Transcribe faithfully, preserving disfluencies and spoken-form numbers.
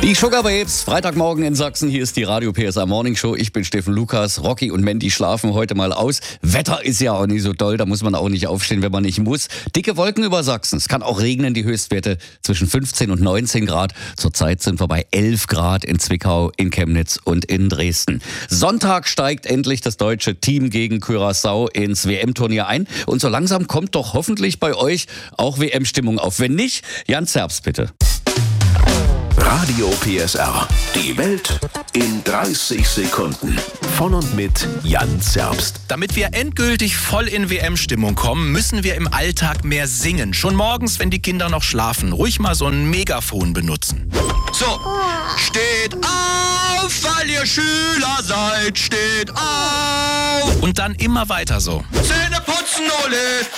Die Sugar Babes, Freitagmorgen in Sachsen, hier ist die Radio P S A Morning Show. Ich bin Steffen Lukas, Rocky und Mandy schlafen heute mal aus. Wetter ist ja auch nicht so doll, da muss man auch nicht aufstehen, wenn man nicht muss. Dicke Wolken über Sachsen, es kann auch regnen, die Höchstwerte zwischen fünfzehn und neunzehn Grad. Zurzeit sind wir bei elf Grad in Zwickau, in Chemnitz und in Dresden. Sonntag steigt endlich das deutsche Team gegen Curaçao ins W M-Turnier ein. Und so langsam kommt doch hoffentlich bei euch auch W M-Stimmung auf. Wenn nicht, Jan Zerbst bitte. Radio P S R. Die Welt in dreißig Sekunden. Von und mit Jan Zerbst. Damit wir endgültig voll in W M-Stimmung kommen, müssen wir im Alltag mehr singen. Schon morgens, wenn die Kinder noch schlafen. Ruhig mal so ein Megafon benutzen. So, steht auf, weil ihr Schüler seid. Steht auf. Und dann immer weiter so. Zähne putzen, Ole.